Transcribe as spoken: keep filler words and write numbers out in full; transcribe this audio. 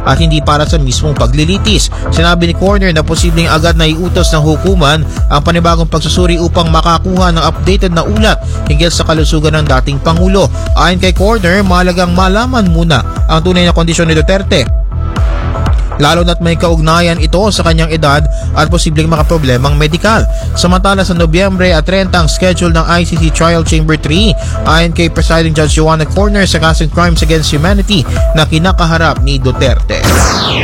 at hindi para sa mismong paglilitis. Sinabi ni Corner na posibleng agad na iutos ng hukuman ang panibagong pagsusuri upang makakuha ng updated na ulat hinggil sa kalusugan ng dating Pangulo. Ayon kay Corner, mahalagang malaman muna ang tunay na kondisyon ni Duterte, lalo na't may kaugnayan ito sa kanyang edad at posibleng makaproblemang medikal. Samantala sa Nobyembre at thirty ang schedule ng I C C Trial Chamber three ayon kay Presiding Judge Joanna Corner sa kasong Crimes Against Humanity na kinakaharap ni Duterte.